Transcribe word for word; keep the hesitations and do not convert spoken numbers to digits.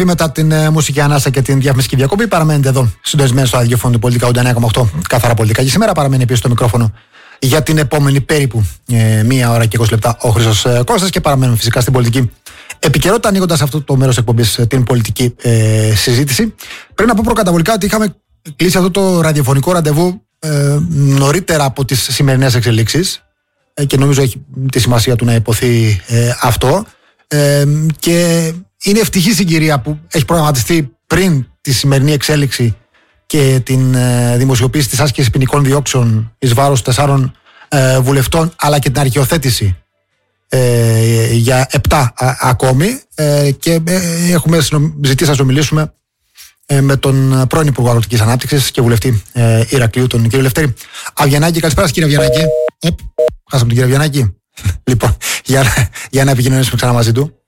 Μετά την ε, μουσική ανάσα και την διαφημιστική διακοπή, παραμένετε εδώ συντονισμένοι στο ραδιόφωνο του Πολιτικά ογδόντα εννέα κόμμα οκτώ καθαρά πολιτικά. Και σήμερα παραμένει επίσης στο μικρόφωνο για την επόμενη περίπου ε, μία ώρα και είκοσι λεπτά ο Χρήστος ε, Κώστας και παραμένουμε φυσικά στην πολιτική επικαιρότητα, ανοίγοντας αυτό το μέρος εκπομπής ε, την πολιτική ε, συζήτηση. Πριν να πω προκαταβολικά ότι είχαμε κλείσει αυτό το ραδιοφωνικό ραντεβού ε, νωρίτερα από τις σημερινές εξελίξεις ε, και νομίζω έχει τη σημασία του να υποθεί ε, αυτό. Ε, και είναι ευτυχή συγκυρία που έχει προγραμματιστεί πριν τη σημερινή εξέλιξη και την ε, δημοσιοποίηση της άσκησης ποινικών διώξεων εις βάρος τεσσάρων ε, βουλευτών, αλλά και την αρχιοθέτηση ε, για επτά α, ακόμη ε, και ε, έχουμε ζητήσει να ομιλήσουμε ε, με τον πρώην Υπουργό Αγροτικής Ανάπτυξης και βουλευτή ε, Ηρακλείου, τον κύριο Λευτέρη Αβγιανάκη. Καλησπέρα κύριε Αβγιανάκη. Οπ, χάσαμε τον κύριο Αβγιανάκη. Λοιπόν, για, για να επικοινωνήσουμε ξανά μαζί του.